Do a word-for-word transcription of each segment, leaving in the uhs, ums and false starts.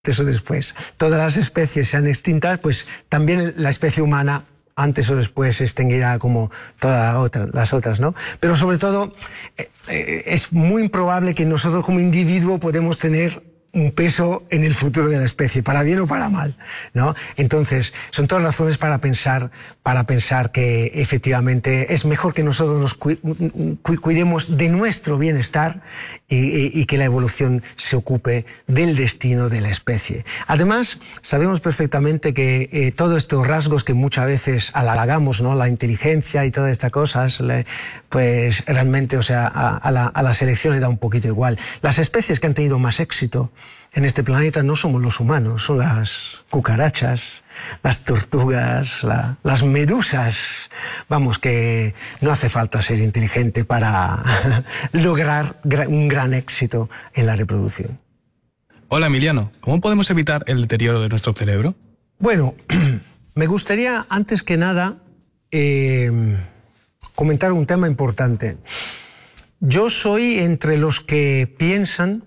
antes o después. Todas las especies sean extintas, pues también la especie humana antes o después se extinguirá como todas otra, las otras, ¿no? Pero sobre todo eh, eh, es muy improbable que nosotros como individuo podemos tener un peso en el futuro de la especie, para bien o para mal, ¿no? Entonces, son todas razones para pensar, para pensar que efectivamente es mejor que nosotros nos cu cu cuidemos de nuestro bienestar y, y, y que la evolución se ocupe del destino de la especie. Además, sabemos perfectamente que eh, todos estos rasgos que muchas veces halagamos, ¿no? La inteligencia y todas estas cosas, le, pues realmente, o sea, a, a, la, a la selección le da un poquito igual. Las especies que han tenido más éxito en este planeta no somos los humanos, son las cucarachas, las tortugas, la, las medusas. Vamos, que no hace falta ser inteligente para lograr un gran éxito en la reproducción. Hola Emiliano, ¿cómo podemos evitar el deterioro de nuestro cerebro? Bueno, me gustaría antes que nada eh, comentar un tema importante. Yo soy entre los que piensan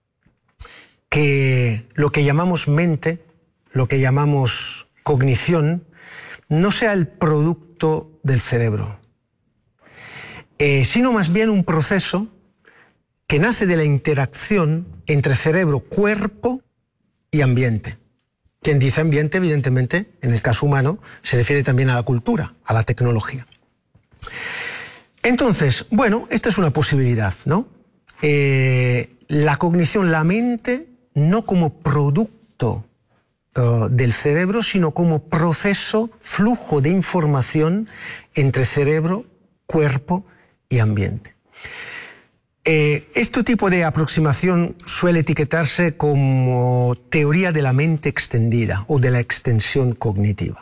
que lo que llamamos mente, lo que llamamos cognición, no sea el producto del cerebro, eh, sino más bien un proceso que nace de la interacción entre cerebro, cuerpo y ambiente. Quien dice ambiente, evidentemente, en el caso humano, se refiere también a la cultura, a la tecnología. Entonces, bueno, esta es una posibilidad, ¿no? Eh, la cognición, la mente, no como producto uh, del cerebro, sino como proceso, flujo de información entre cerebro, cuerpo y ambiente. Eh, este tipo de aproximación suele etiquetarse como teoría de la mente extendida o de la extensión cognitiva.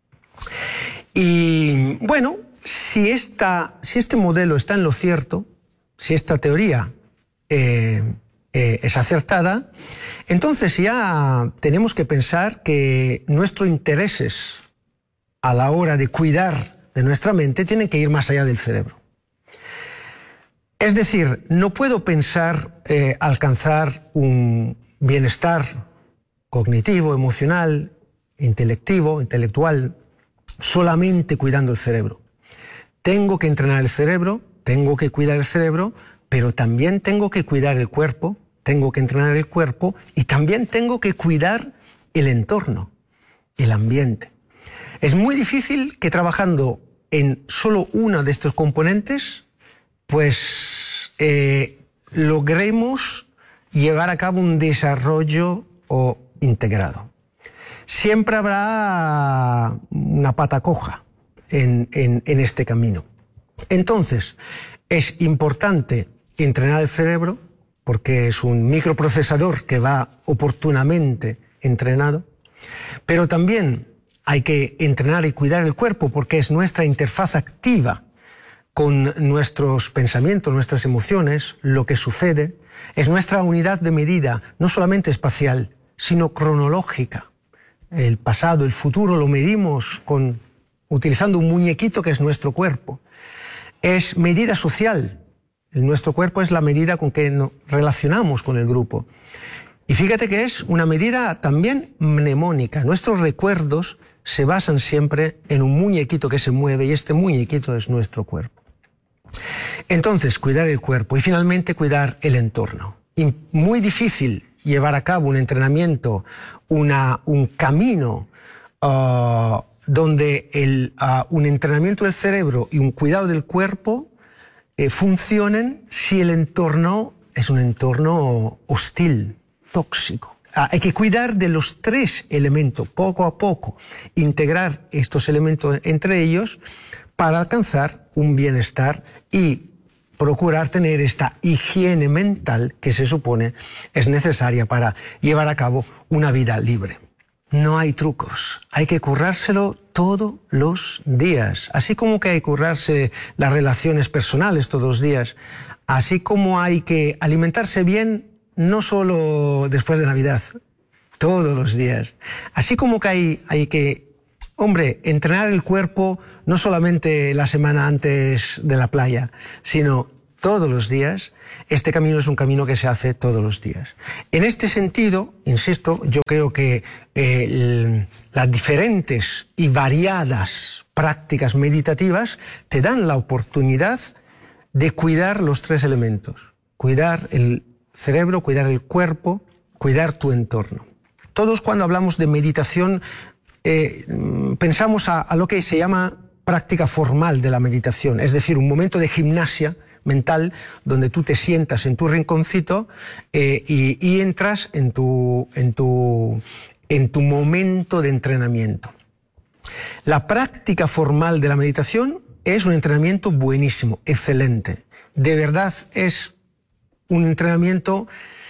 Y bueno, si, esta, si este modelo está en lo cierto, si esta teoría eh, eh, es acertada, entonces ya tenemos que pensar que nuestros intereses a la hora de cuidar de nuestra mente tienen que ir más allá del cerebro. Es decir, no puedo pensar eh, alcanzar un bienestar cognitivo, emocional, intelectivo, intelectual, solamente cuidando el cerebro. Tengo que entrenar el cerebro, tengo que cuidar el cerebro, pero también tengo que cuidar el cuerpo, tengo que entrenar el cuerpo y también tengo que cuidar el entorno, el ambiente. Es muy difícil que trabajando en solo uno de estos componentes, pues eh, logremos llevar a cabo un desarrollo o integrado. Siempre habrá una pata coja en, en, en este camino. Entonces, es importante entrenar el cerebro, porque es un microprocesador que va oportunamente entrenado, pero también hay que entrenar y cuidar el cuerpo, porque es nuestra interfaz activa con nuestros pensamientos, nuestras emociones, lo que sucede. Es nuestra unidad de medida, no solamente espacial, sino cronológica. El pasado, el futuro lo medimos con, utilizando un muñequito que es nuestro cuerpo. Es medida social. Nuestro cuerpo es la medida con que nos relacionamos con el grupo. Y fíjate que es una medida también mnemónica. Nuestros recuerdos se basan siempre en un muñequito que se mueve y este muñequito es nuestro cuerpo. Entonces, cuidar el cuerpo y finalmente cuidar el entorno. Y muy difícil llevar a cabo un entrenamiento, una, un camino uh, donde el, uh, un entrenamiento del cerebro y un cuidado del cuerpo eh, funcionen si el entorno es un entorno hostil, tóxico. Uh, hay que cuidar de los tres elementos, poco a poco, integrar estos elementos entre ellos para alcanzar un bienestar y procurar tener esta higiene mental que se supone es necesaria para llevar a cabo una vida libre. No hay trucos, hay que currárselo todos los días, así como que hay que currarse las relaciones personales todos los días, así como hay que alimentarse bien no solo después de Navidad, todos los días, así como que hay, hay que, hombre, entrenar el cuerpo no solamente la semana antes de la playa, sino todos los días, este camino es un camino que se hace todos los días. En este sentido, insisto, yo creo que eh, el, las diferentes y variadas prácticas meditativas te dan la oportunidad de cuidar los tres elementos. Cuidar el cerebro, cuidar el cuerpo, cuidar tu entorno. Todos cuando hablamos de meditación eh, pensamos a, a lo que se llama práctica formal de la meditación, es decir, un momento de gimnasia mental donde tú te sientas en tu rinconcito eh, y, y entras en tu, en, tu, en tu momento de entrenamiento. La práctica formal de la meditación es un entrenamiento buenísimo, excelente. De verdad es un entrenamiento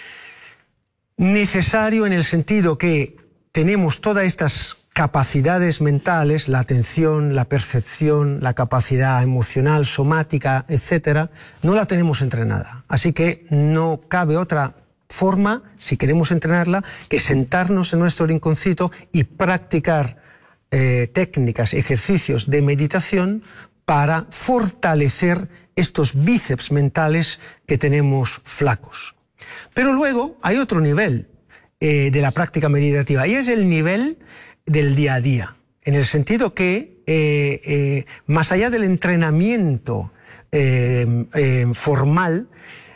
necesario en el sentido que tenemos todas estas capacidades mentales, la atención, la percepción, la capacidad emocional, somática, etcétera, no la tenemos entrenada. Así que no cabe otra forma, si queremos entrenarla, que sentarnos en nuestro rinconcito y practicar eh, técnicas, ejercicios de meditación para fortalecer estos bíceps mentales que tenemos flacos. Pero luego hay otro nivel eh, de la práctica meditativa y es el nivel del día a día, en el sentido que eh, eh, más allá del entrenamiento eh, eh, formal,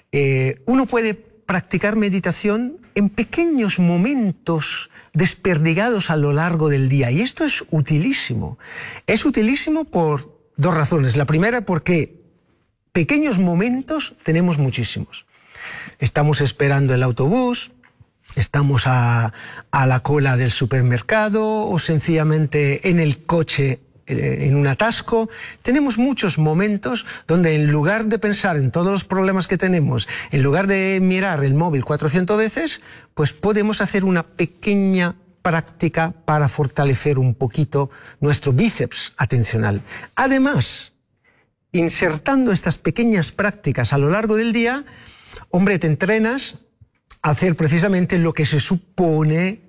eh, uno puede practicar meditación en pequeños momentos desperdigados a lo largo del día, y esto es utilísimo. Es utilísimo por dos razones. La primera, porque pequeños momentos tenemos muchísimos. Estamos esperando el autobús, estamos a, a la cola del supermercado o sencillamente en el coche eh, en un atasco. Tenemos muchos momentos donde en lugar de pensar en todos los problemas que tenemos, en lugar de mirar el móvil cuatrocientas veces, pues podemos hacer una pequeña práctica para fortalecer un poquito nuestro bíceps atencional. Además, insertando estas pequeñas prácticas a lo largo del día, hombre, te entrenas a hacer precisamente lo que se supone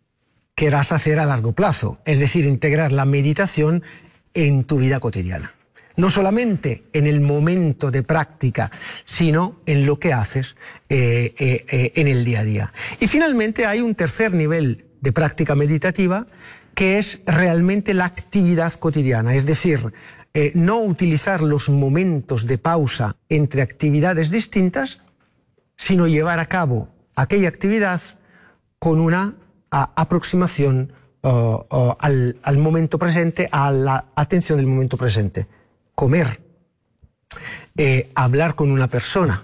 que querrás hacer a largo plazo, es decir, integrar la meditación en tu vida cotidiana. No solamente en el momento de práctica, sino en lo que haces eh, eh, eh, en el día a día. Y finalmente hay un tercer nivel de práctica meditativa que es realmente la actividad cotidiana, es decir, eh, no utilizar los momentos de pausa entre actividades distintas, sino llevar a cabo aquella actividad con una a, aproximación uh, uh, al, al momento presente, a la atención del momento presente. Comer, eh, hablar con una persona,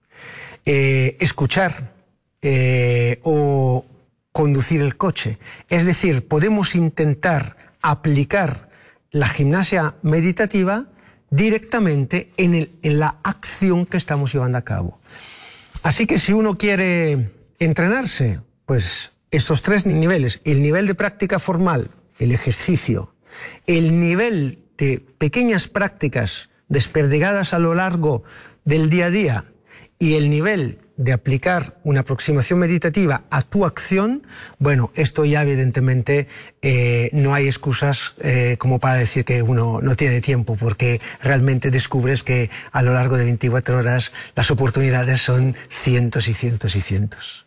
eh, escuchar eh, o conducir el coche. Es decir, podemos intentar aplicar la gimnasia meditativa directamente en, el, en la acción que estamos llevando a cabo. Así que si uno quiere entrenarse, pues estos tres niveles, el nivel de práctica formal, el ejercicio, el nivel de pequeñas prácticas desperdigadas a lo largo del día a día y el nivel de aplicar una aproximación meditativa a tu acción, bueno, esto ya evidentemente eh, no hay excusas eh, como para decir que uno no tiene tiempo, porque realmente descubres que a lo largo de veinticuatro horas las oportunidades son cientos y cientos y cientos.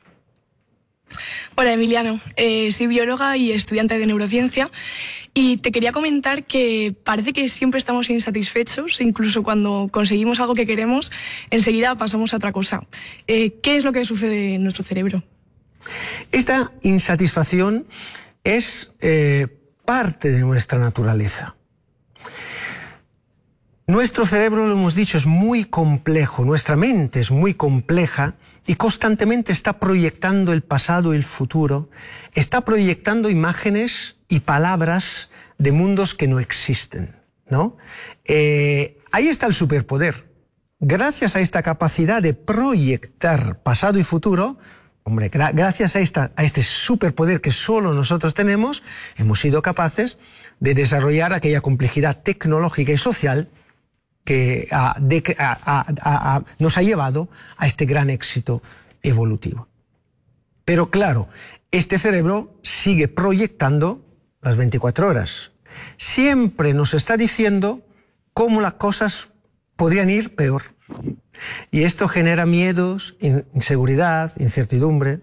Hola Emiliano, eh, soy bióloga y estudiante de neurociencia y te quería comentar que parece que siempre estamos insatisfechos, incluso cuando conseguimos algo que queremos, enseguida pasamos a otra cosa. Eh, ¿Qué es lo que sucede en nuestro cerebro? Esta insatisfacción es eh, parte de nuestra naturaleza. Nuestro cerebro, lo hemos dicho, es muy complejo, nuestra mente es muy compleja y constantemente está proyectando el pasado y el futuro, está proyectando imágenes y palabras de mundos que no existen, ¿no? Eh, ahí está el superpoder. Gracias a esta capacidad de proyectar pasado y futuro, hombre, gra gracias a, esta, a este superpoder que solo nosotros tenemos, hemos sido capaces de desarrollar aquella complejidad tecnológica y social que a, de, a, a, a, nos ha llevado a este gran éxito evolutivo. Pero claro, este cerebro sigue proyectando las veinticuatro horas. Siempre nos está diciendo cómo las cosas podrían ir peor. Y esto genera miedos, inseguridad, incertidumbre.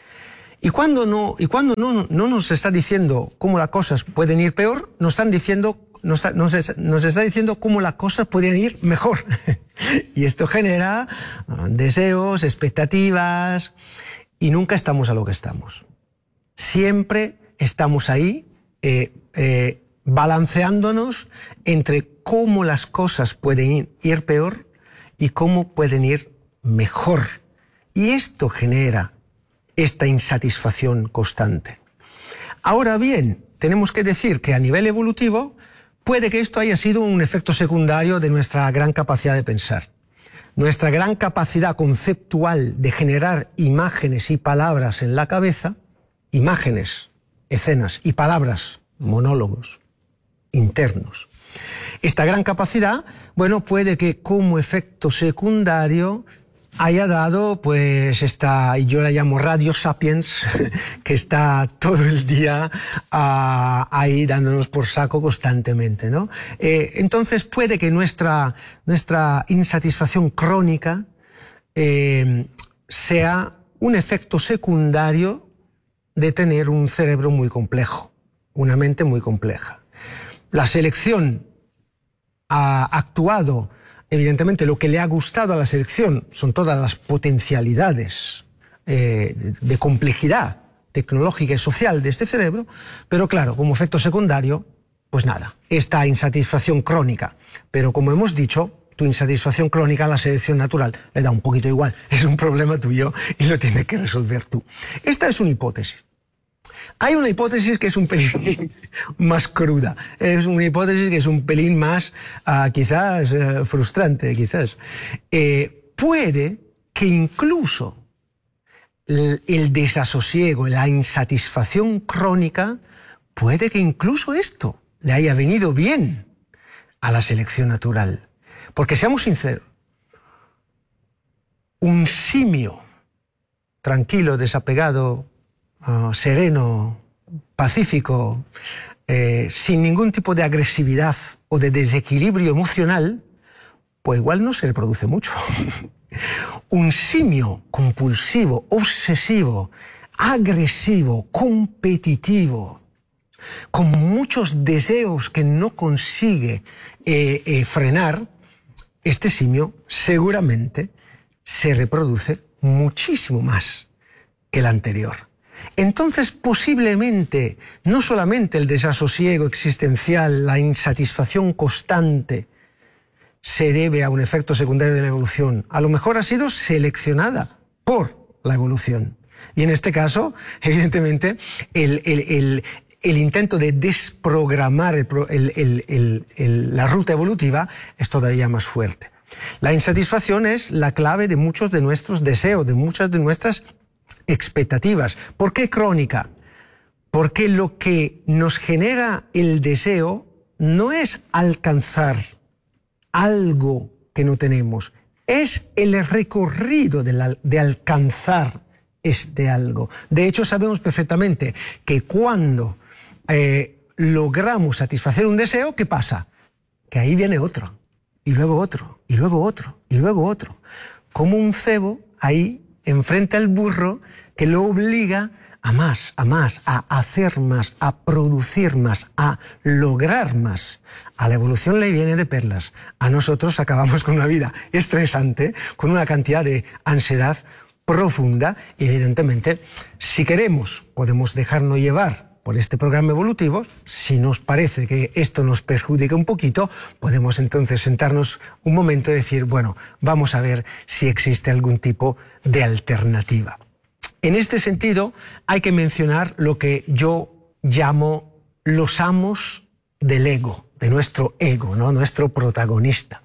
Y cuando no, y cuando no, no nos está diciendo cómo las cosas pueden ir peor, nos están diciendo, nos, nos, nos está diciendo cómo las cosas pueden ir mejor. Y esto genera uh, deseos, expectativas, y nunca estamos a lo que estamos. Siempre estamos ahí eh, eh, balanceándonos entre cómo las cosas pueden ir peor y cómo pueden ir mejor. Y esto genera esta insatisfacción constante. Ahora bien, tenemos que decir que a nivel evolutivo puede que esto haya sido un efecto secundario de nuestra gran capacidad de pensar. Nuestra gran capacidad conceptual de generar imágenes y palabras en la cabeza, imágenes, escenas y palabras, monólogos internos. Esta gran capacidad, bueno, puede que como efecto secundario haya dado, pues, esta, y yo la llamo radio sapiens, que está todo el día uh, ahí dándonos por saco constantemente, ¿no? Eh, entonces puede que nuestra, nuestra insatisfacción crónica eh, sea un efecto secundario de tener un cerebro muy complejo, una mente muy compleja. La selección ha actuado. Evidentemente, lo que le ha gustado a la selección son todas las potencialidades eh, de complejidad tecnológica y social de este cerebro, pero claro, como efecto secundario, pues nada, esta insatisfacción crónica. Pero como hemos dicho, tu insatisfacción crónica a la selección natural le da un poquito igual, es un problema tuyo y lo tienes que resolver tú. Esta es una hipótesis. Hay una hipótesis que es un pelín más cruda, es una hipótesis que es un pelín más, uh, quizás, uh, frustrante, quizás. Eh, puede que incluso el, el desasosiego, la insatisfacción crónica, puede que incluso esto le haya venido bien a la selección natural. Porque seamos sinceros, un simio tranquilo, desapegado, Uh, sereno, pacífico, eh, sin ningún tipo de agresividad o de desequilibrio emocional, pues igual no se le produce mucho. Un simio compulsivo, obsesivo, agresivo, competitivo, con muchos deseos que no consigue eh, eh, frenar, este simio seguramente se reproduce muchísimo más que el anterior. Entonces, posiblemente, no solamente el desasosiego existencial, la insatisfacción constante, se debe a un efecto secundario de la evolución. A lo mejor ha sido seleccionada por la evolución. Y en este caso, evidentemente, el, el, el, el intento de desprogramar el, el, el, el, la ruta evolutiva es todavía más fuerte. La insatisfacción es la clave de muchos de nuestros deseos, de muchas de nuestras expectativas. ¿Por qué crónica? Porque lo que nos genera el deseo no es alcanzar algo que no tenemos, es el recorrido de, la, de alcanzar este algo. De hecho, sabemos perfectamente que cuando eh, logramos satisfacer un deseo, ¿qué pasa? Que ahí viene otro, y luego otro, y luego otro, y luego otro. Como un cebo ahí enfrente al burro que lo obliga a más, a más, a hacer más, a producir más, a lograr más. A la evolución le viene de perlas. A nosotros acabamos con una vida estresante, con una cantidad de ansiedad profunda y evidentemente, si queremos, podemos dejarnos llevar por este programa evolutivo. Si nos parece que esto nos perjudica un poquito, podemos entonces sentarnos un momento y decir, bueno, vamos a ver si existe algún tipo de alternativa. En este sentido, hay que mencionar lo que yo llamo los amos del ego, de nuestro ego, ¿no? Nuestro protagonista.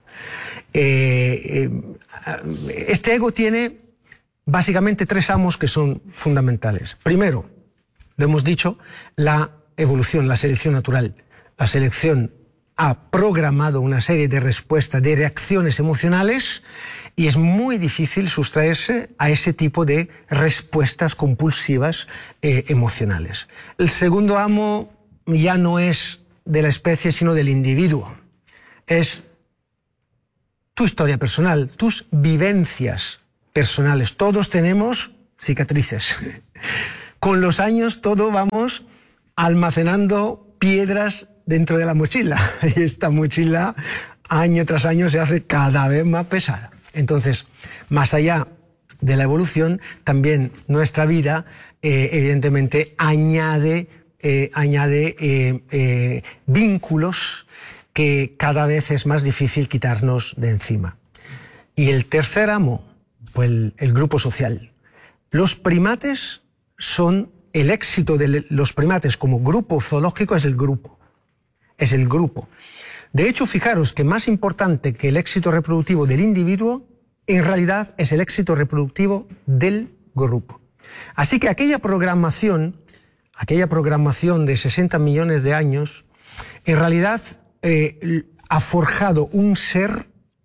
Eh, eh, este ego tiene básicamente tres amos que son fundamentales. Primero, lo hemos dicho, la evolución, la selección natural. La selección ha programado una serie de respuestas, de reacciones emocionales, y es muy difícil sustraerse a ese tipo de respuestas compulsivas eh, emocionales. El segundo amo ya no es de la especie, sino del individuo. Es tu historia personal, tus vivencias personales. Todos tenemos cicatrices. Con los años todos vamos almacenando piedras dentro de la mochila y esta mochila año tras año se hace cada vez más pesada. Entonces, más allá de la evolución, también nuestra vida eh, evidentemente añade, eh, añade eh, eh, vínculos que cada vez es más difícil quitarnos de encima. Y el tercer amo, pues el, el grupo social. Los primates son, el éxito de los primates como grupo zoológico es el grupo. Es el grupo. De hecho, fijaros que más importante que el éxito reproductivo del individuo, en realidad es el éxito reproductivo del grupo. Así que aquella programación, aquella programación de sesenta millones de años, en realidad eh, ha forjado un ser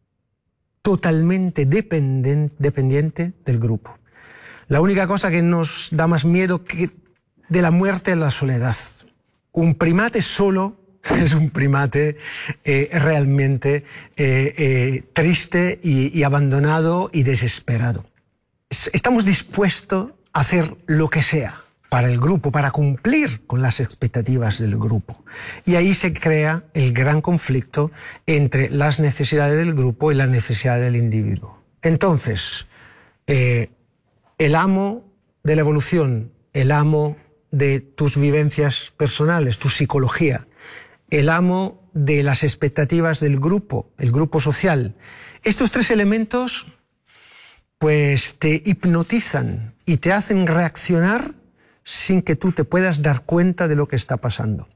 totalmente dependen, dependiente del grupo. La única cosa que nos da más miedo que de la muerte es la soledad. Un primate solo es un primate eh, realmente eh, eh, triste y, y abandonado y desesperado. Estamos dispuestos a hacer lo que sea para el grupo, para cumplir con las expectativas del grupo. Y ahí se crea el gran conflicto entre las necesidades del grupo y las necesidades del individuo. Entonces, eh, el amo de la evolución, el amo de tus vivencias personales, tu psicología, el amo de las expectativas del grupo, el grupo social. Estos tres elementos pues te hipnotizan y te hacen reaccionar sin que tú te puedas dar cuenta de lo que está pasando.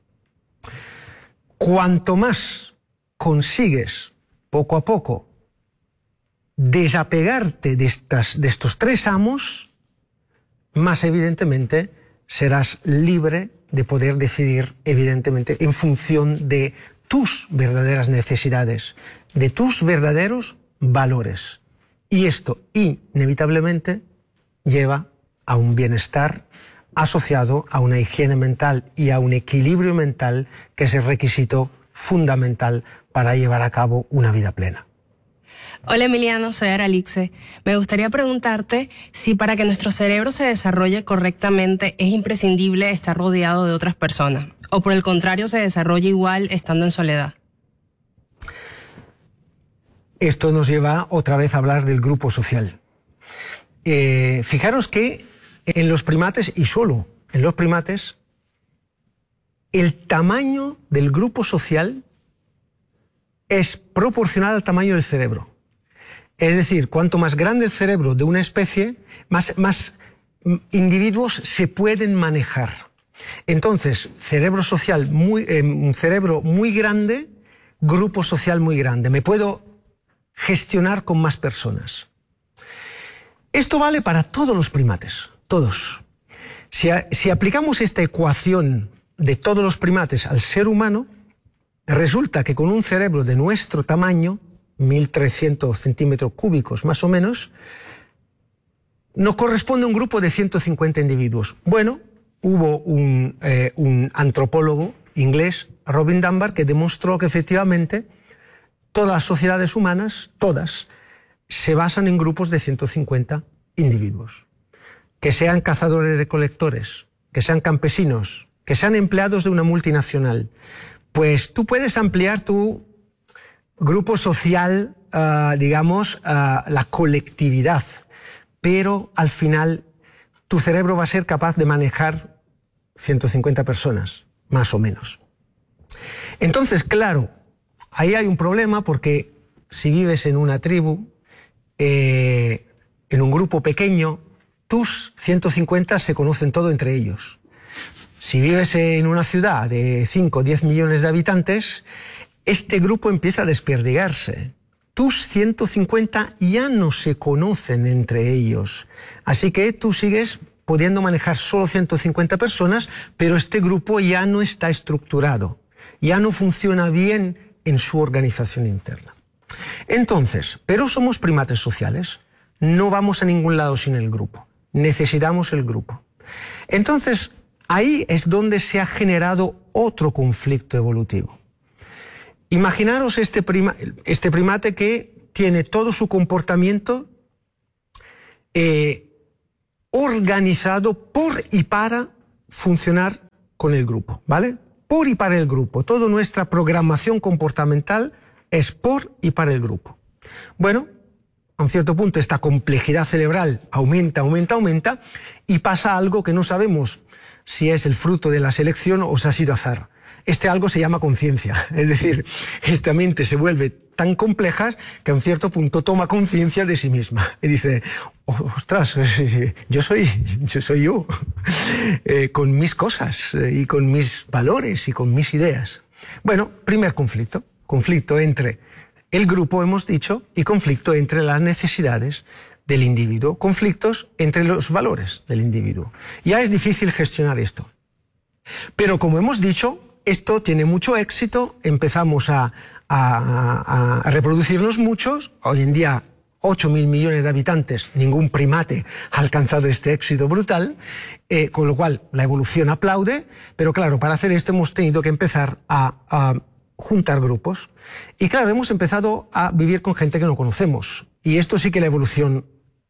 Cuanto más consigues poco a poco desapegarte de, estas, de estos tres amos, más evidentemente serás libre de poder decidir, evidentemente, en función de tus verdaderas necesidades, de tus verdaderos valores. Y esto, inevitablemente, lleva a un bienestar asociado a una higiene mental y a un equilibrio mental, que es el requisito fundamental para llevar a cabo una vida plena. Hola Emiliano, soy Aralixe. Me gustaría preguntarte si para que nuestro cerebro se desarrolle correctamente es imprescindible estar rodeado de otras personas, o por el contrario se desarrolla igual estando en soledad. Esto nos lleva otra vez a hablar del grupo social. Eh, fijaros que en los primates, y solo en los primates, el tamaño del grupo social es proporcional al tamaño del cerebro. Es decir, cuanto más grande el cerebro de una especie, más, más individuos se pueden manejar. Entonces, cerebro social muy, eh, un cerebro muy grande, grupo social muy grande. Me puedo gestionar con más personas. Esto vale para todos los primates, todos. Si, a, si aplicamos esta ecuación de todos los primates al ser humano, resulta que con un cerebro de nuestro tamaño, mil trescientos centímetros cúbicos más o menos, nos corresponde un grupo de ciento cincuenta individuos. Bueno, hubo un, eh, un antropólogo inglés, Robin Dunbar, que demostró que efectivamente todas las sociedades humanas, todas, se basan en grupos de ciento cincuenta individuos. Que sean cazadores-recolectores, que sean campesinos, que sean empleados de una multinacional. Pues tú puedes ampliar tu grupo social, uh, digamos, uh, la colectividad, pero al final tu cerebro va a ser capaz de manejar ciento cincuenta personas, más o menos. Entonces, claro, ahí hay un problema porque si vives en una tribu, eh, en un grupo pequeño, tus ciento cincuenta se conocen todo entre ellos. Si vives en una ciudad de cinco o diez millones de habitantes, este grupo empieza a desperdigarse. Tus ciento cincuenta ya no se conocen entre ellos. Así que tú sigues pudiendo manejar solo ciento cincuenta personas, pero este grupo ya no está estructurado, ya no funciona bien en su organización interna. Entonces, pero somos primates sociales, no vamos a ningún lado sin el grupo, necesitamos el grupo. Entonces, ahí es donde se ha generado otro conflicto evolutivo. Imaginaros este, prima, este primate que tiene todo su comportamiento eh, organizado por y para funcionar con el grupo, ¿vale? Por y para el grupo. Toda nuestra programación comportamental es por y para el grupo. Bueno, a un cierto punto esta complejidad cerebral aumenta, aumenta, aumenta y pasa algo que no sabemos si es el fruto de la selección o si ha sido azar. Este algo se llama conciencia, es decir, esta mente se vuelve tan compleja que a un cierto punto toma conciencia de sí misma y dice, ostras, yo soy yo, soy yo eh, con mis cosas eh, y con mis valores y con mis ideas. Bueno, primer conflicto, conflicto entre el grupo, hemos dicho, y conflicto entre las necesidades del individuo, conflictos entre los valores del individuo. Ya es difícil gestionar esto. Pero como hemos dicho, esto tiene mucho éxito, empezamos a, a, a reproducirnos muchos, hoy en día ocho mil millones de habitantes, ningún primate ha alcanzado este éxito brutal, eh, con lo cual la evolución aplaude, pero claro, para hacer esto hemos tenido que empezar a, a juntar grupos. Y claro, hemos empezado a vivir con gente que no conocemos. Y esto sí que la evolución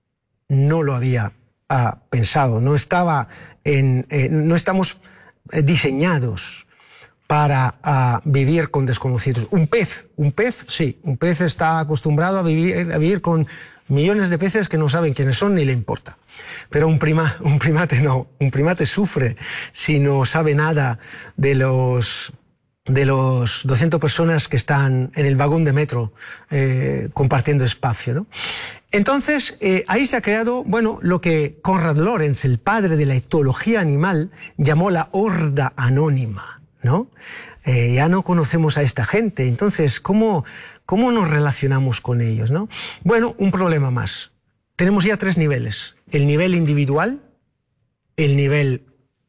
no lo había uh, pensado, no estaba en, eh, no estamos diseñados para uh, vivir con desconocidos. Un pez, un pez, sí, un pez está acostumbrado a vivir, a vivir con millones de peces que no saben quiénes son ni le importa. Pero un, prima, un primate no, un primate sufre si no sabe nada de los... de los doscientas personas que están en el vagón de metro eh, compartiendo espacio, ¿no? Entonces, eh, ahí se ha creado, bueno, lo que Konrad Lorenz, el padre de la etología animal, llamó la horda anónima, ¿no? Eh, ya no conocemos a esta gente, entonces, ¿cómo, cómo nos relacionamos con ellos, ¿no? Bueno, un problema más. Tenemos ya tres niveles. El nivel individual, el nivel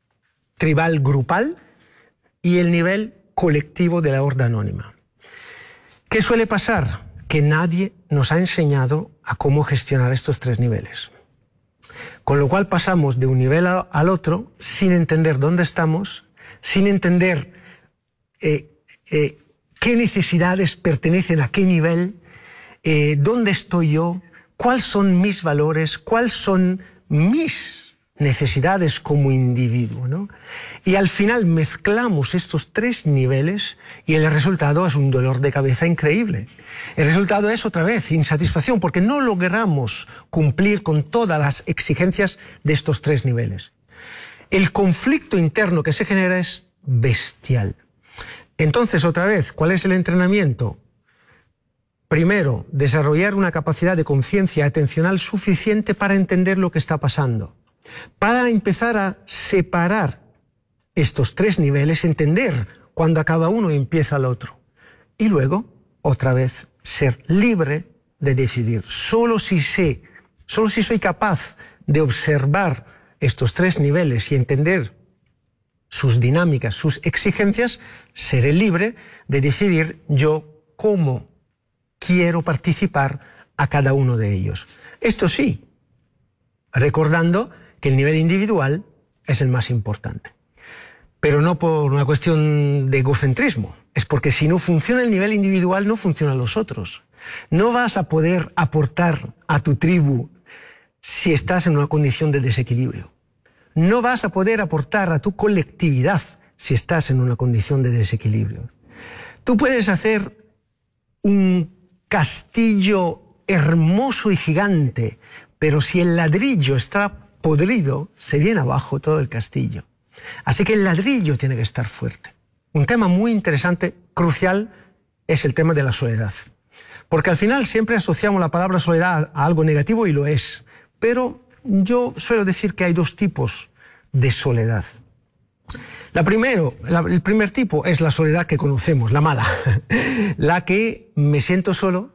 tribal grupal y el nivel colectivo de la horda anónima. ¿Qué suele pasar? Que nadie nos ha enseñado a cómo gestionar estos tres niveles. Con lo cual pasamos de un nivel a, al otro sin entender dónde estamos, sin entender eh, eh, qué necesidades pertenecen a qué nivel, eh, dónde estoy yo, cuáles son mis valores, cuáles son mis necesidades como individuo, ¿no? Y al final mezclamos estos tres niveles y el resultado es un dolor de cabeza increíble. El resultado es otra vez insatisfacción porque no logramos cumplir con todas las exigencias de estos tres niveles. El conflicto interno que se genera es bestial. Entonces, otra vez, ¿cuál es el entrenamiento? Primero, desarrollar una capacidad de conciencia atencional suficiente para entender lo que está pasando. Para empezar a separar estos tres niveles, entender cuándo acaba uno y empieza el otro. Y luego, otra vez, ser libre de decidir. Solo si sé, solo si soy capaz de observar estos tres niveles y entender sus dinámicas, sus exigencias, seré libre de decidir yo cómo quiero participar a cada uno de ellos. Esto sí, recordando que el nivel individual es el más importante. Pero no por una cuestión de egocentrismo, es porque si no funciona el nivel individual, no funcionan los otros. No vas a poder aportar a tu tribu si estás en una condición de desequilibrio. No vas a poder aportar a tu colectividad si estás en una condición de desequilibrio. Tú puedes hacer un castillo hermoso y gigante, pero si el ladrillo está podrido, se viene abajo todo el castillo. Así que el ladrillo tiene que estar fuerte. Un tema muy interesante, crucial, es el tema de la soledad. Porque al final siempre asociamos la palabra soledad a algo negativo y lo es. Pero yo suelo decir que hay dos tipos de soledad. La primero, la, el primer tipo es la soledad que conocemos, la mala. La que me siento solo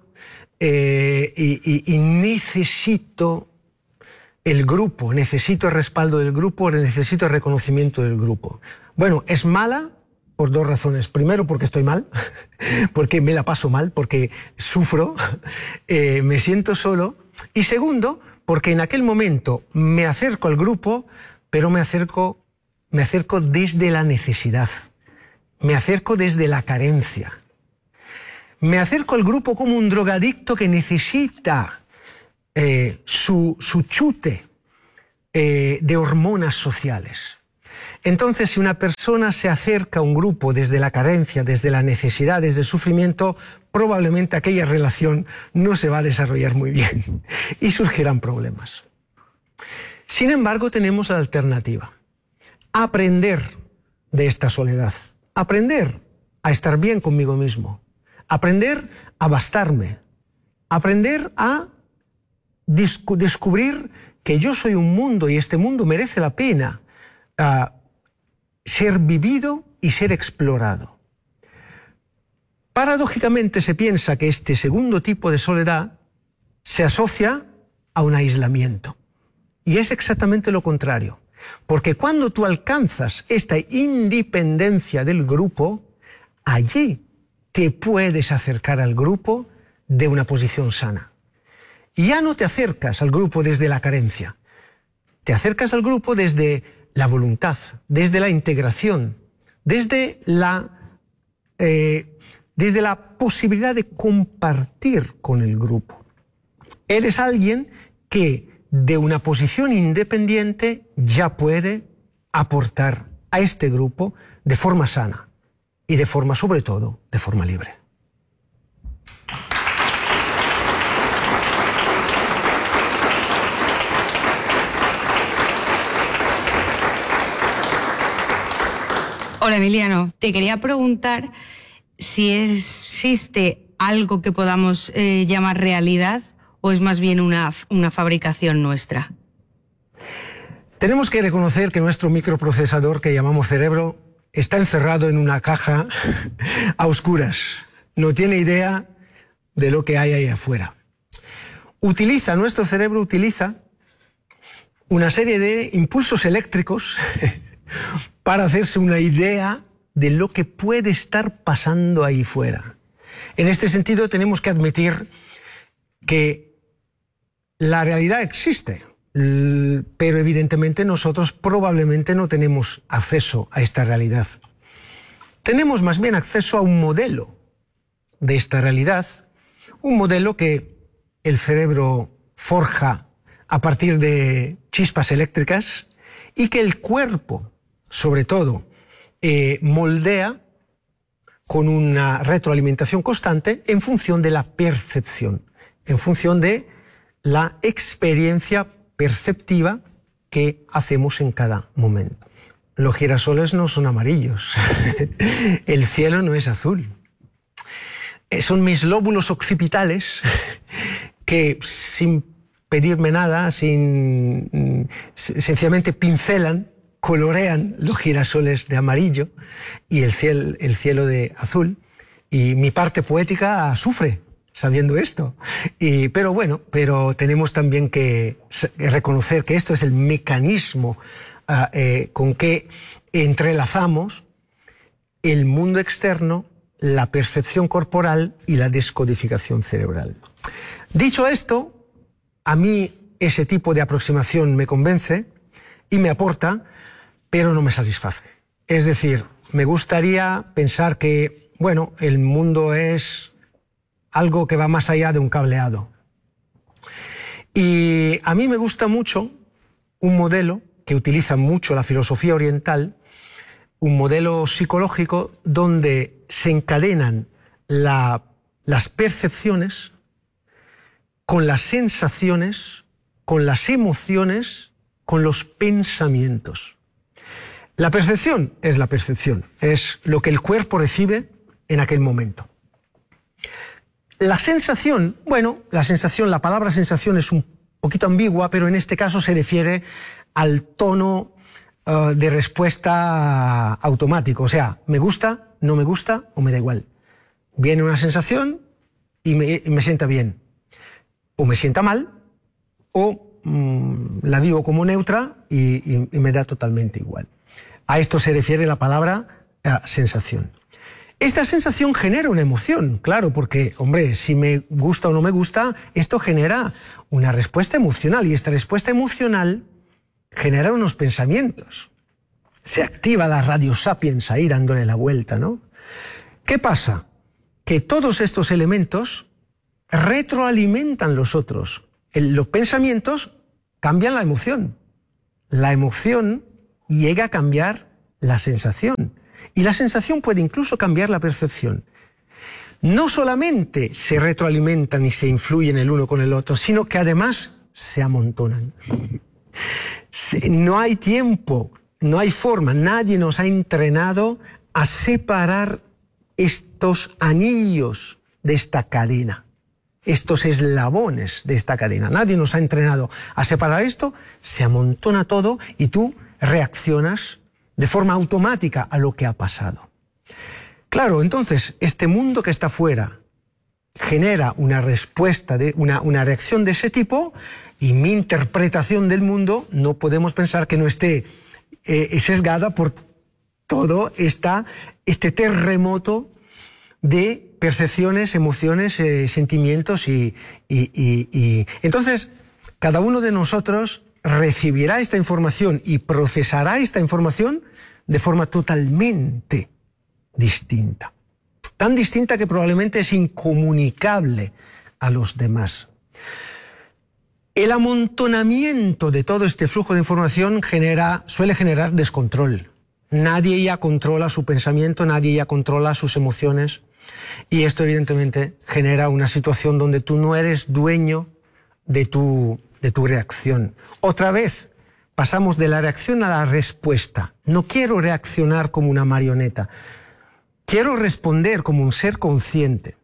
eh, y, y, y necesito el grupo, necesito el respaldo del grupo, necesito el reconocimiento del grupo. Bueno, es mala por dos razones. Primero, porque estoy mal, porque me la paso mal, porque sufro, eh, me siento solo. Y segundo, porque en aquel momento me acerco al grupo, pero me acerco, me acerco desde la necesidad, me acerco desde la carencia. Me acerco al grupo como un drogadicto que necesita eh, su, su chute eh, de hormonas sociales. Entonces, si una persona se acerca a un grupo desde la carencia, desde la necesidad, desde el sufrimiento, probablemente aquella relación no se va a desarrollar muy bien y surgirán problemas. Sin embargo, tenemos la alternativa. Aprender de esta soledad. Aprender a estar bien conmigo mismo. Aprender a bastarme. Aprender a descubrir que yo soy un mundo y este mundo merece la pena uh, ser vivido y ser explorado. Paradójicamente se piensa que este segundo tipo de soledad se asocia a un aislamiento. Y es exactamente lo contrario. Porque cuando tú alcanzas esta independencia del grupo, allí te puedes acercar al grupo de una posición sana. Y ya no te acercas al grupo desde la carencia. Te acercas al grupo desde la voluntad, desde la integración, desde la, eh, desde la posibilidad de compartir con el grupo. Eres alguien que de una posición independiente ya puede aportar a este grupo de forma sana y de forma, sobre todo, de forma libre. Hola Emiliano, te quería preguntar si existe algo que podamos eh, llamar realidad o es más bien una, una fabricación nuestra. Tenemos que reconocer que nuestro microprocesador que llamamos cerebro está encerrado en una caja a oscuras. No tiene idea de lo que hay ahí afuera. Utiliza, nuestro cerebro utiliza una serie de impulsos eléctricos para hacerse una idea de lo que puede estar pasando ahí fuera. En este sentido, tenemos que admitir que la realidad existe, pero evidentemente nosotros probablemente no tenemos acceso a esta realidad. Tenemos más bien acceso a un modelo de esta realidad, un modelo que el cerebro forja a partir de chispas eléctricas y que el cuerpo, sobre todo, eh, moldea con una retroalimentación constante en función de la percepción, en función de la experiencia perceptiva que hacemos en cada momento. Los girasoles no son amarillos, el cielo no es azul. Son mis lóbulos occipitales que, sin pedirme nada, sin, sencillamente pincelan, colorean los girasoles de amarillo y el cielo, el cielo de azul. Y mi parte poética sufre sabiendo esto. Y, pero bueno, pero tenemos también que reconocer que esto es el mecanismo uh, eh, con que entrelazamos el mundo externo, la percepción corporal y la descodificación cerebral. Dicho esto, a mí ese tipo de aproximación me convence y me aporta, pero no me satisface. Es decir, me gustaría pensar que, bueno, el mundo es algo que va más allá de un cableado. Y a mí me gusta mucho un modelo que utiliza mucho la filosofía oriental, un modelo psicológico donde se encadenan la, las percepciones con las sensaciones, con las emociones, con los pensamientos. La percepción es la percepción, es lo que el cuerpo recibe en aquel momento. La sensación, bueno, la sensación, la palabra sensación es un poquito ambigua, pero en este caso se refiere al tono uh, de respuesta automático. O sea, me gusta, no me gusta o me da igual. Viene una sensación y me, y me sienta bien. O me sienta mal, o mmm, la vivo como neutra y, y, y me da totalmente igual. A esto se refiere la palabra uh, sensación. Esta sensación genera una emoción, claro, porque, hombre, si me gusta o no me gusta, esto genera una respuesta emocional, y esta respuesta emocional genera unos pensamientos. Se activa la radio sapiens ahí dándole la vuelta, ¿no? ¿Qué pasa? que todos estos elementos retroalimentan los otros. El, los pensamientos cambian la emoción. La emoción llega a cambiar la sensación. Y la sensación puede incluso cambiar la percepción. No solamente se retroalimentan y se influyen el uno con el otro, sino que además se amontonan. No hay tiempo, no hay forma, nadie nos ha entrenado a separar estos anillos de esta cadena, estos eslabones de esta cadena. Nadie nos ha entrenado a separar esto, se amontona todo y tú reaccionas de forma automática a lo que ha pasado. Claro, entonces, este mundo que está fuera genera una respuesta, de, una, una reacción de ese tipo, y mi interpretación del mundo no podemos pensar que no esté eh, sesgada por todo esta, este terremoto de percepciones, emociones, eh, sentimientos y, y, y, y... Entonces, cada uno de nosotros recibirá esta información y procesará esta información de forma totalmente distinta. Tan distinta que probablemente es incomunicable a los demás. El amontonamiento de todo este flujo de información genera, suele generar descontrol. Nadie ya controla su pensamiento, nadie ya controla sus emociones. Y esto evidentemente genera una situación donde tú no eres dueño de tu, de tu reacción. Otra vez, pasamos de la reacción a la respuesta. No quiero reaccionar como una marioneta. Quiero responder como un ser consciente.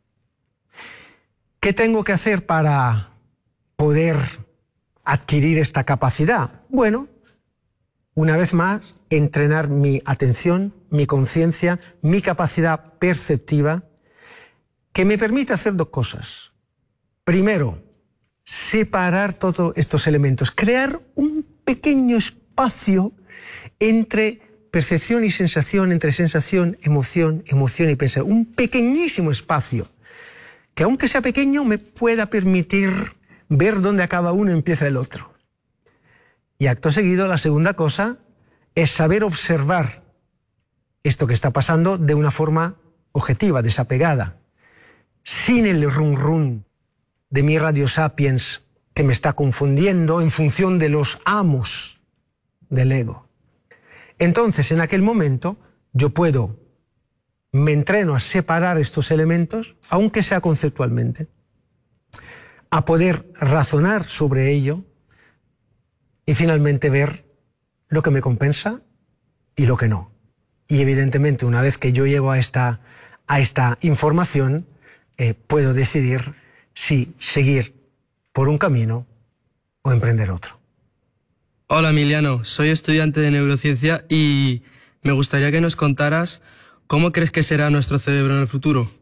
¿Qué tengo que hacer para poder adquirir esta capacidad? Bueno, una vez más, entrenar mi atención, mi conciencia, mi capacidad perceptiva, que me permite hacer dos cosas. Primero, separar todos estos elementos, crear un pequeño espacio entre percepción y sensación, entre sensación, emoción, emoción y pensamiento. Un pequeñísimo espacio, que aunque sea pequeño, me pueda permitir ver dónde acaba uno y empieza el otro. Y acto seguido, la segunda cosa es saber observar esto que está pasando de una forma objetiva, desapegada, sin el rum rum de mi radio sapiens que me está confundiendo en función de los amos del ego. Entonces, en aquel momento, yo puedo, me entreno a separar estos elementos, aunque sea conceptualmente, a poder razonar sobre ello y finalmente ver lo que me compensa y lo que no. Y evidentemente, una vez que yo llego a esta, a esta información, eh, puedo decidir si seguir por un camino o emprender otro. Hola Emiliano, soy estudiante de neurociencia y me gustaría que nos contaras cómo crees que será nuestro cerebro en el futuro.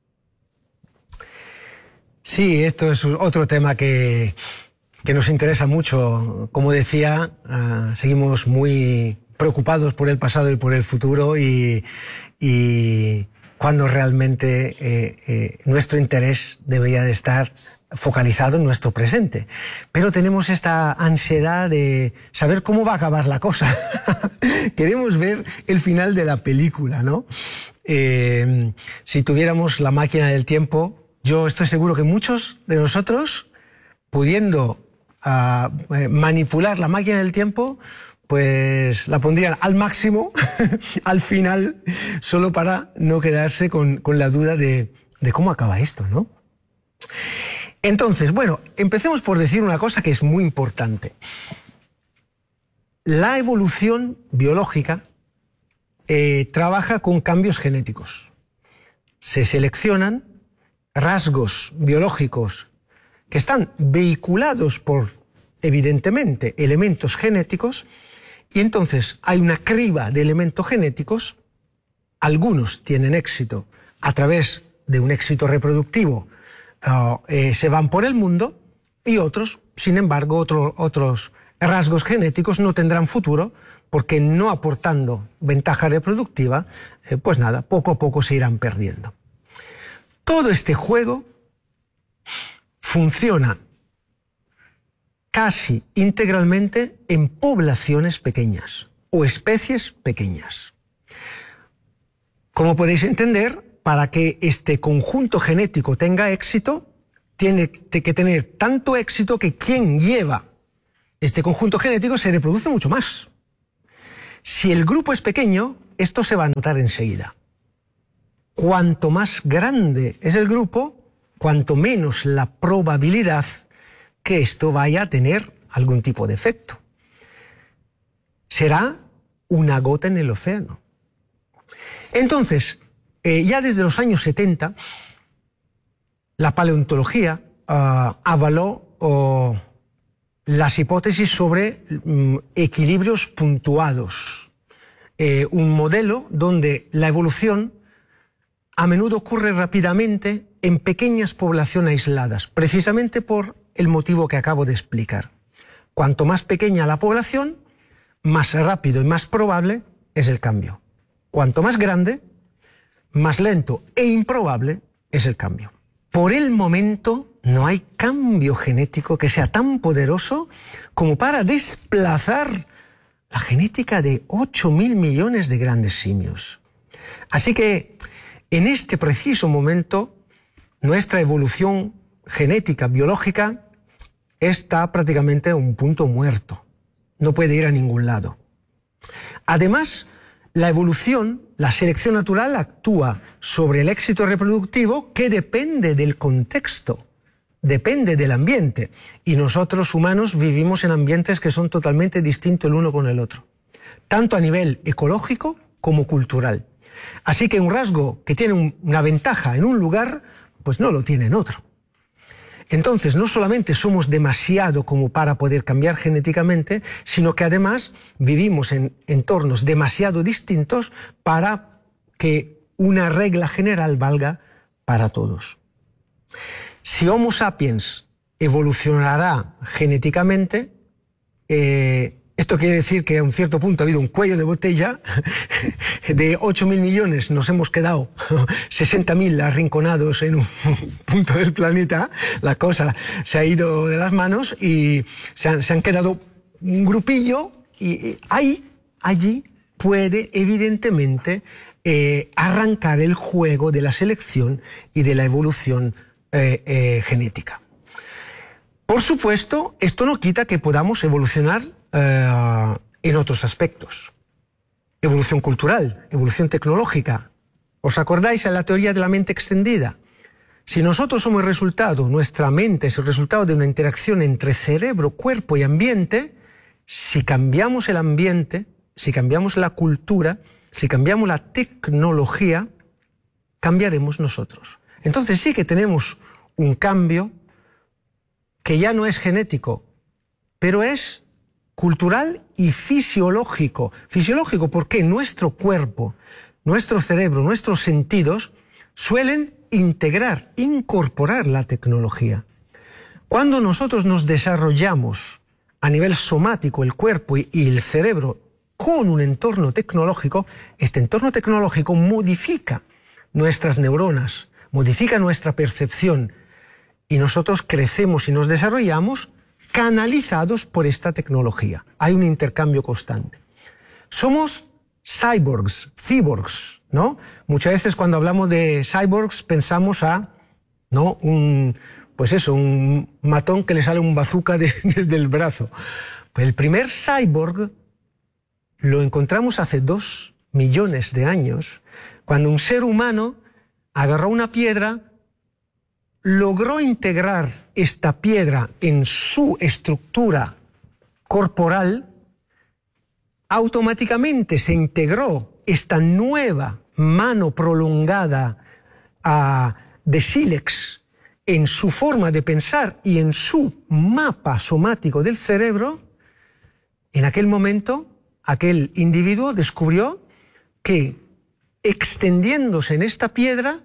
Sí, esto es otro tema que, que nos interesa mucho. Como decía, uh, seguimos muy preocupados por el pasado y por el futuro y, y cuando realmente eh, eh, nuestro interés debería de estar focalizado en nuestro presente. Pero tenemos esta ansiedad de saber cómo va a acabar la cosa. Queremos ver el final de la película, ¿no? Eh, si tuviéramos la máquina del tiempo, yo estoy seguro que muchos de nosotros, pudiendo uh, manipular la máquina del tiempo, pues la pondrían al máximo, al final, solo para no quedarse con, con la duda de, de cómo acaba esto, ¿no? Entonces, bueno, empecemos por decir una cosa que es muy importante. La evolución biológica eh, trabaja con cambios genéticos. Se seleccionan rasgos biológicos que están vehiculados por, evidentemente, elementos genéticos, y entonces hay una criba de elementos genéticos. Algunos tienen éxito a través de un éxito reproductivo, Uh, eh, se van por el mundo, y otros, sin embargo, otro, otros rasgos genéticos no tendrán futuro porque no aportando ventaja reproductiva, eh, pues nada, poco a poco se irán perdiendo. Todo este juego funciona casi integralmente en poblaciones pequeñas o especies pequeñas. Como podéis entender, para que este conjunto genético tenga éxito, tiene que tener tanto éxito que quien lleva este conjunto genético se reproduce mucho más. Si el grupo es pequeño, esto se va a notar enseguida. Cuanto más grande es el grupo, cuanto menos la probabilidad que esto vaya a tener algún tipo de efecto. Será una gota en el océano. Entonces, eh, ya desde los años setenta, la paleontología uh, avaló uh, las hipótesis sobre um, equilibrios puntuados. Eh, un modelo donde la evolución a menudo ocurre rápidamente en pequeñas poblaciones aisladas, precisamente por el motivo que acabo de explicar. Cuanto más pequeña la población, más rápido y más probable es el cambio. Cuanto más grande, más lento e improbable es el cambio. Por el momento no hay cambio genético que sea tan poderoso como para desplazar la genética de ocho mil millones de grandes simios. Así que en este preciso momento nuestra evolución genética, biológica, está prácticamente a un punto muerto. No puede ir a ningún lado. Además, la evolución, la selección natural actúa sobre el éxito reproductivo que depende del contexto, depende del ambiente. Y nosotros humanos vivimos en ambientes que son totalmente distintos el uno con el otro, tanto a nivel ecológico como cultural. Así que un rasgo que tiene un, una ventaja en un lugar, pues no lo tiene en otro. Entonces, no solamente somos demasiado como para poder cambiar genéticamente, sino que además vivimos en entornos demasiado distintos para que una regla general valga para todos. Si Homo sapiens evolucionará genéticamente, eh, esto quiere decir que a un cierto punto ha habido un cuello de botella, de ocho mil millones nos hemos quedado sesenta mil arrinconados en un punto del planeta, la cosa se ha ido de las manos y se han, se han quedado un grupillo y ahí, allí puede evidentemente eh, arrancar el juego de la selección y de la evolución eh, eh, genética. Por supuesto, esto no quita que podamos evolucionar Uh, en otros aspectos. Evolución cultural, evolución tecnológica. ¿Os acordáis de la teoría de la mente extendida? Si nosotros somos el resultado, nuestra mente es el resultado de una interacción entre cerebro, cuerpo y ambiente, si cambiamos el ambiente, si cambiamos la cultura, si cambiamos la tecnología, cambiaremos nosotros. Entonces sí que tenemos un cambio que ya no es genético, pero es cultural y fisiológico. Fisiológico porque nuestro cuerpo, nuestro cerebro, nuestros sentidos suelen integrar, incorporar la tecnología. Cuando nosotros nos desarrollamos a nivel somático, el cuerpo y el cerebro, con un entorno tecnológico, este entorno tecnológico modifica nuestras neuronas, modifica nuestra percepción y nosotros crecemos y nos desarrollamos canalizados por esta tecnología. Hay un intercambio constante. Somos cyborgs, cyborgs, ¿no? Muchas veces cuando hablamos de cyborgs pensamos a, ¿no? Un, pues eso, un matón que le sale un bazooka de, desde el brazo. Pues el primer cyborg lo encontramos hace dos millones de años, cuando un ser humano agarró una piedra, logró integrar esta piedra en su estructura corporal, automáticamente se integró esta nueva mano prolongada uh, de sílex en su forma de pensar y en su mapa somático del cerebro. En aquel momento, aquel individuo descubrió que extendiéndose en esta piedra,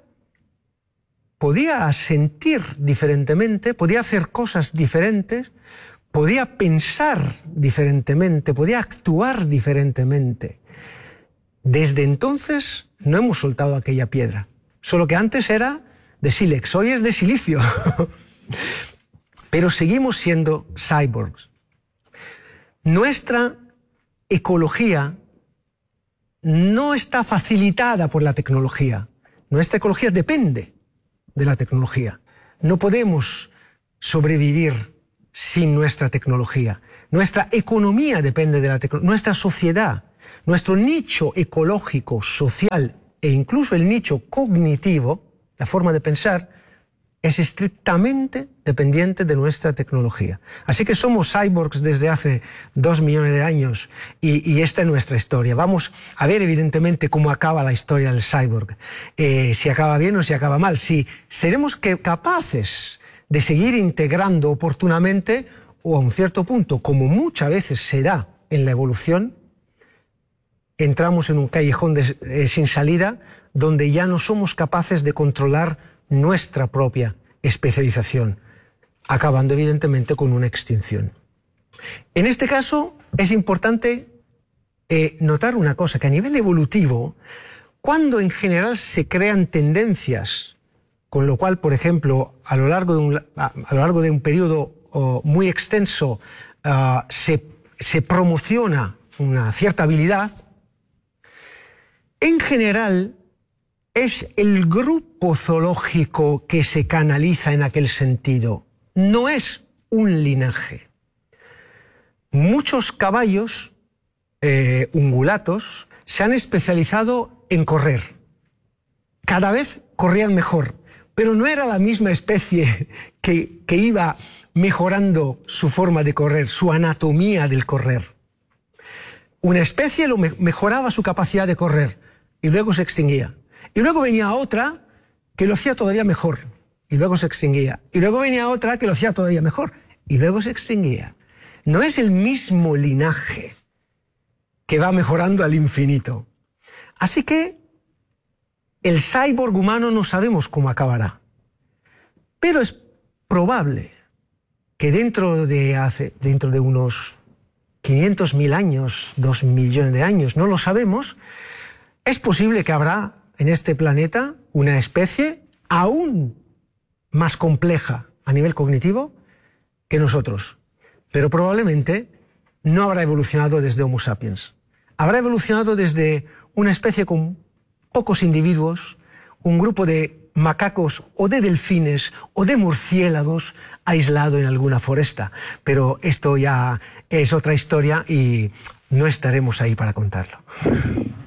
podía sentir diferentemente, podía hacer cosas diferentes, podía pensar diferentemente, podía actuar diferentemente. Desde entonces no hemos soltado aquella piedra, solo que antes era de sílex, hoy es de silicio. Pero seguimos siendo cyborgs. Nuestra ecología no está facilitada por la tecnología. Nuestra ecología depende de la tecnología. No podemos sobrevivir sin nuestra tecnología. Nuestra economía depende de la tecnología. Nuestra sociedad, nuestro nicho ecológico, social e incluso el nicho cognitivo, la forma de pensar, es estrictamente dependiente de nuestra tecnología. Así que somos cyborgs desde hace dos millones de años y, y esta es nuestra historia. Vamos a ver evidentemente cómo acaba la historia del cyborg, eh, si acaba bien o si acaba mal, si seremos que, capaces de seguir integrando oportunamente o a un cierto punto, como muchas veces se da en la evolución, entramos en un callejón de, eh, sin salida donde ya no somos capaces de controlar nuestra propia especialización, acabando evidentemente con una extinción. En este caso es importante eh, notar una cosa, que a nivel evolutivo, cuando en general se crean tendencias, con lo cual, por ejemplo, a lo largo de un, a, a lo largo de un periodo oh, muy extenso uh, se, se promociona una cierta habilidad, en general es el grupo zoológico que se canaliza en aquel sentido, no es un linaje. Muchos caballos eh, ungulatos se han especializado en correr. Cada vez corrían mejor, pero no era la misma especie que, que iba mejorando su forma de correr, su anatomía del correr. Una especie lo me- mejoraba su capacidad de correr y luego se extinguía. Y luego venía otra que lo hacía todavía mejor, y luego se extinguía. Y luego venía otra que lo hacía todavía mejor, y luego se extinguía. No es el mismo linaje que va mejorando al infinito. Así que el cyborg humano no sabemos cómo acabará. Pero es probable que dentro de, hace, dentro de unos quinientos mil años, dos millones de años, no lo sabemos, es posible que habrá en este planeta una especie aún más compleja a nivel cognitivo que nosotros, pero probablemente no habrá evolucionado desde Homo sapiens. Habrá evolucionado desde una especie con pocos individuos, un grupo de macacos o de delfines o de murciélagos aislado en alguna foresta. Pero esto ya es otra historia y no estaremos ahí para contarlo.